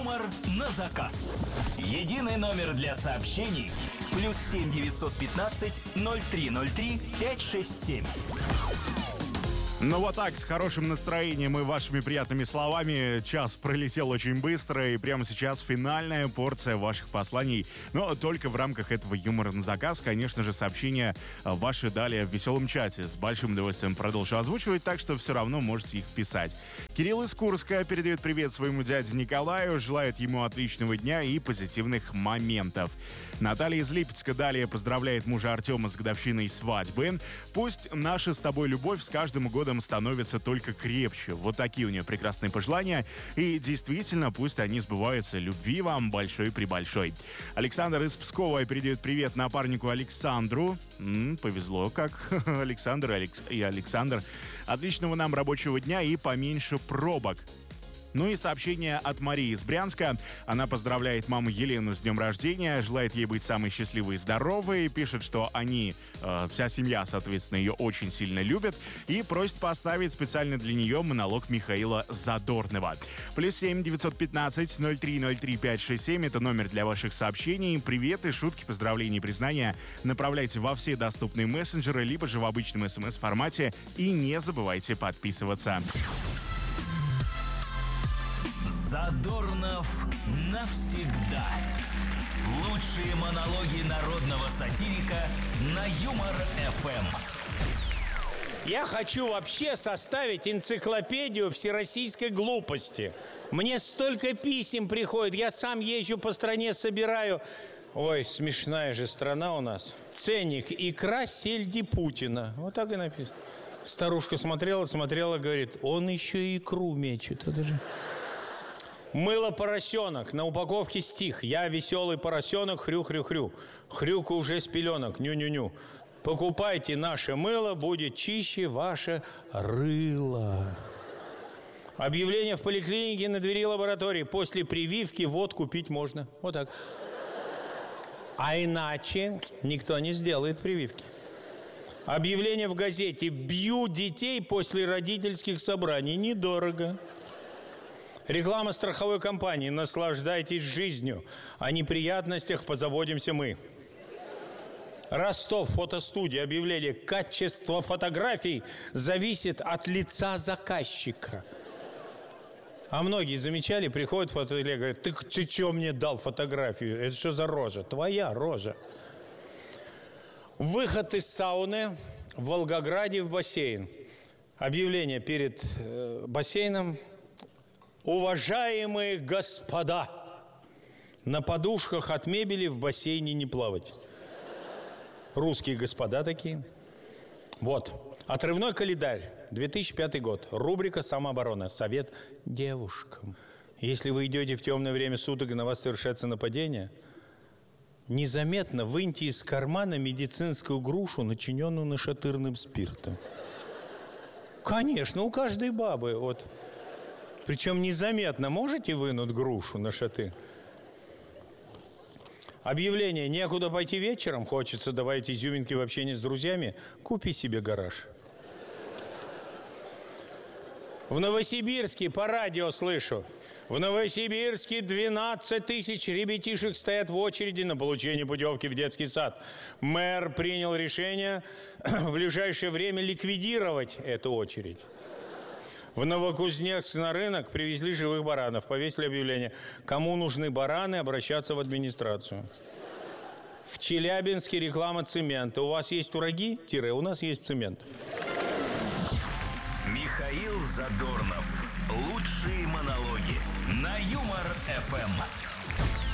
Юмор на заказ. Единый номер для сообщений +7 915 0303 567. Ну вот так, с хорошим настроением и вашими приятными словами час пролетел очень быстро, и прямо сейчас финальная порция ваших посланий. Но только в рамках этого юмора на заказ, конечно же, сообщения ваши далее в веселом чате. С большим удовольствием продолжу озвучивать, так что все равно можете их писать. Кирилл из Курска передает привет своему дяде Николаю, желает ему отличного дня и позитивных моментов. Наталья из Липецка далее поздравляет мужа Артема с годовщиной свадьбы. Пусть наша с тобой любовь с каждым годом становится только крепче. Вот такие у нее прекрасные пожелания. И действительно, пусть они сбываются. Любви вам большой-пребольшой. Александр из Пскова передает привет напарнику Александру. Повезло как. Александр и Александр. Отличного нам рабочего дня и поменьше пробок. Ну и сообщение от Марии из Брянска. Она поздравляет маму Елену с днем рождения, желает ей быть самой счастливой и здоровой, пишет, что они, вся семья, соответственно, ее очень сильно любят, и просит поставить специально для нее монолог Михаила Задорнова. +7 915 0303 567 — это номер для ваших сообщений. Приветы, шутки, поздравления и признания направляйте во все доступные мессенджеры, либо же в обычном смс-формате, и не забывайте подписываться. Задорнов навсегда. Лучшие монологи народного сатирика на Юмор-ФМ. Я хочу вообще составить энциклопедию всероссийской глупости. Мне столько писем приходит, я сам езжу по стране, собираю. Ой, смешная же страна у нас. Ценник икра сельди Путина. Вот так и написано. Старушка смотрела, говорит, он еще и икру мечет. Это же... Мыло поросенок, на упаковке стих. Я веселый поросенок, хрю-хрю-хрю. Хрюка уже с пеленок, ню-ню-ню. Покупайте наше мыло, будет чище ваше рыло. Объявление в поликлинике на двери лаборатории. После прививки водку пить можно. Вот так. А иначе никто не сделает прививки. Объявление в газете. Бью детей после родительских собраний. Недорого. Реклама страховой компании. Наслаждайтесь жизнью. О неприятностях позаботимся мы. Ростов, фотостудия, объявление. Качество фотографий зависит от лица заказчика. А многие замечали, приходят в фотоателье, говорят, ты что мне дал фотографию? Это что за рожа? Твоя рожа. Выход из сауны в Волгограде в бассейн. Объявление перед бассейном. Уважаемые господа, на подушках от мебели в бассейне не плавать. Русские господа такие. Вот. Отрывной календарь. 2005 год. Рубрика «Самооборона». Совет девушкам. Если вы идете в темное время суток и на вас совершается нападение, незаметно выньте из кармана медицинскую грушу, начиненную нашатырным спиртом. Конечно, у каждой бабы. Вот. Причем незаметно можете вынуть грушу на шаты? Объявление. Некуда пойти вечером, хочется добавить изюминки в общении с друзьями. Купи себе гараж. В Новосибирске по радио слышу. В Новосибирске 12 тысяч ребятишек стоят в очереди на получение путевки в детский сад. Мэр принял решение в ближайшее время ликвидировать эту очередь. В Новокузнецк на рынок привезли живых баранов. Повесили объявление. Кому нужны бараны, обращаться в администрацию. В Челябинске реклама цемента. У вас есть враги? У нас есть цемент. Михаил Задорнов. Лучшие монологи на Юмор-ФМ.